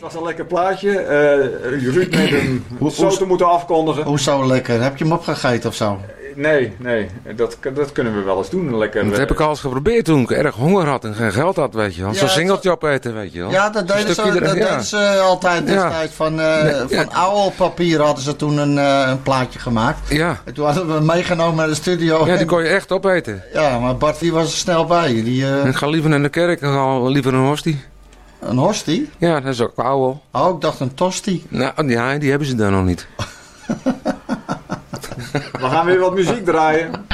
was een lekker plaatje. Ruud met hem zo te moeten afkondigen. Hoezo lekker? Heb je hem opgegeten of zo? Nee. Dat kunnen we wel eens doen. Lekker, dat heb ik al eens geprobeerd toen ik erg honger had en geen geld had, weet je wel. Zo'n singeltje opeten, weet je wel. Ja, dat deden ze altijd destijds. Van ouwelpapier hadden ze toen een plaatje gemaakt. Ja. En toen hadden we hem meegenomen naar de studio. Ja, die kon je echt opeten. Ja, maar Bart die was er snel bij. Ik ga liever naar de kerk en ga liever een hostie. Een hostie? Ja, dat is ook ouwel. Oh, ik dacht een tosti. Nou, ja, die hebben ze daar nog niet. We gaan weer wat muziek draaien.